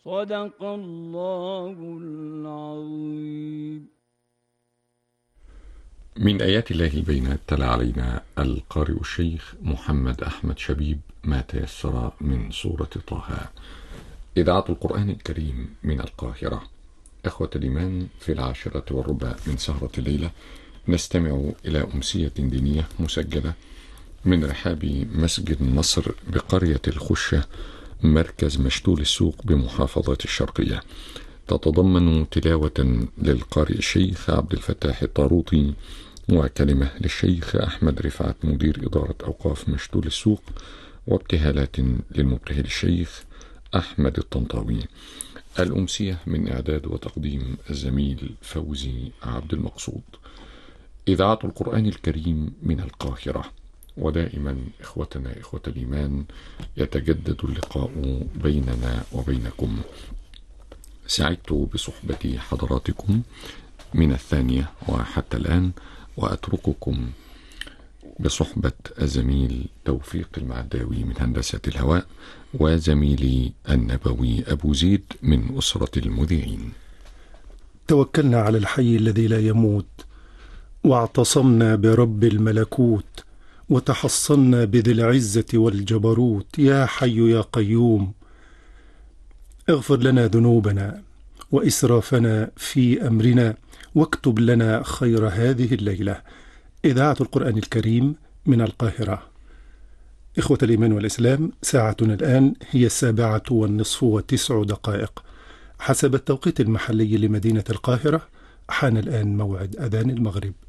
صدق الله العظيم. من آيات الله البينات تلا علينا القارئ الشيخ محمد أحمد شبيب ما تيسر من سورة طه. إذاعة القرآن الكريم من القاهرة. إخوة الإيمان، في 10:15 من سهرة الليلة نستمع إلى أمسية دينية مسجلة من رحاب مسجد النصر بقرية الخشة مركز مشتول السوق بمحافظة الشرقية، تتضمن تلاوة للقارئ الشيخ عبد الفتاح الطاروطي وكلمة للشيخ أحمد رفعت مدير إدارة أوقاف مشتول السوق، وابتهالات للمبتهل الشيخ أحمد الطنطاوي. الأمسية من إعداد وتقديم الزميل فوزي عبد المقصود. إذاعة القرآن الكريم من القاهرة. ودائما إخوتنا إخوة الإيمان يتجدد اللقاء بيننا وبينكم. سعدت بصحبة حضراتكم من 2 وحتى الآن، وأترككم بصحبة الزميل توفيق المعداوي من هندسة الهواء، وزميلي النبوي أبو زيد من أسرة المذيعين. توكلنا على الحي الذي لا يموت، واعتصمنا برب الملكوت، وتحصنا بذي العزة والجبروت. يا حي يا قيوم، اغفر لنا ذنوبنا وإسرافنا في أمرنا، واكتب لنا خير هذه الليلة. إذاعة القرآن الكريم من القاهرة. إخوة الإيمان والإسلام، ساعتنا الآن هي 7:09 حسب التوقيت المحلي لمدينة القاهرة. حان الآن موعد أذان المغرب.